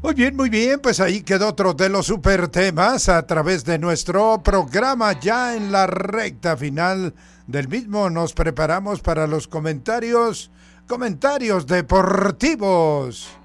Muy bien, pues ahí quedó otro de los super temas a través de nuestro programa. Ya en la recta final del mismo nos preparamos para los comentarios deportivos.